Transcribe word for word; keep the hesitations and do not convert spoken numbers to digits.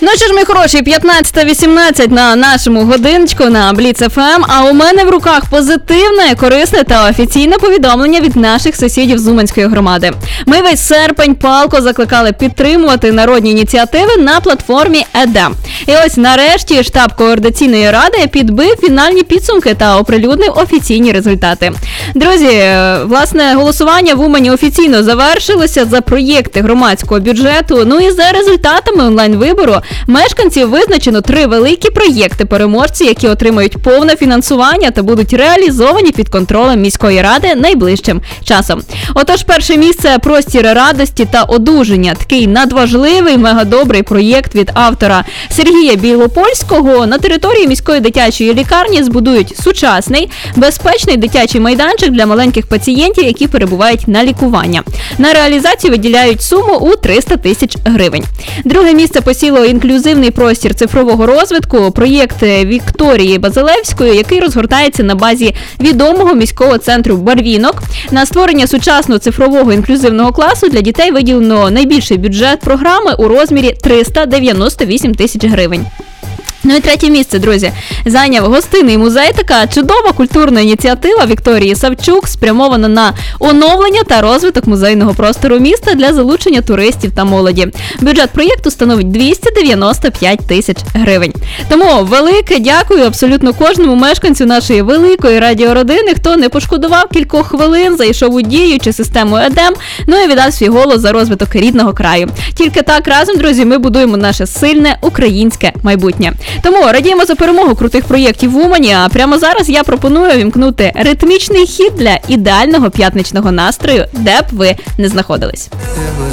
Ну що ж, ми хороші, п'ятнадцята вісімнадцять на нашому годиночку на Бліц еф ем, а у мене в руках позитивне, корисне та офіційне повідомлення від наших сусідів з Уманської громади. Ми весь серпень палко закликали підтримувати народні ініціативи на платформі ЕДЕМ. І ось нарешті штаб координаційної ради підбив фінальні підсумки та оприлюднив офіційні результати. Друзі, власне, голосування в Умані офіційно завершилося за проєкти громадського бюджету. Ну і за результатами онлайн-вибору мешканців визначено три великі проєкти-переможці, які отримають повне фінансування та будуть реалізовані під контролем міської ради найближчим часом. Отож, перше місце – «Простір радості та одужання». Такий надважливий, мегадобрий проєкт від автора Сергія Білопольського. На території міської дитячої лікарні збудують сучасний, безпечний дитячий майданчик для маленьких пацієнтів, які перебувають на лікування. На реалізацію виділяють суму у триста тисяч гривень. Друге місце посіло інклюзивний простір цифрового розвитку, проєкт Вікторії Базилевської, який розгортається на базі відомого міського центру «Барвінок». На створення сучасного цифрового інклюзивного класу для дітей виділено найбільший бюджет програми у розмірі триста дев'яносто вісім тисяч гривень. Ну і третє місце, друзі, зайняв гостинний музей. Така чудова культурна ініціатива Вікторії Савчук, спрямована на оновлення та розвиток музейного простору міста для залучення туристів та молоді. Бюджет проєкту становить двісті дев'яносто п'ять тисяч гривень. Тому велике дякую абсолютно кожному мешканцю нашої великої радіородини, хто не пошкодував кількох хвилин, зайшов у діючу систему ЕДЕМ, ну і віддав свій голос за розвиток рідного краю. Тільки так разом, друзі, ми будуємо наше сильне українське майбутнє. Тому радіємо за перемогу крутих проєктів в Умані, а прямо зараз я пропоную вімкнути ритмічний хід для ідеального п'ятничного настрою, де б ви не знаходились.